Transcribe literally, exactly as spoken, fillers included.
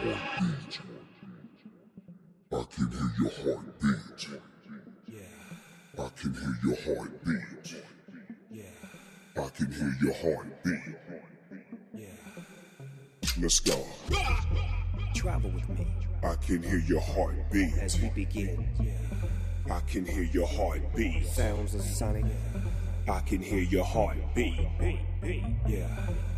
heartbeat. I can hear your heartbeat. I can hear your heartbeat. I can hear your heartbeat. Let's go. Travel with me I can hear your heartbeat. as we begin. I can hear your heartbeat. Sounds of Sonic. I can hear your heartbeat. Yeah.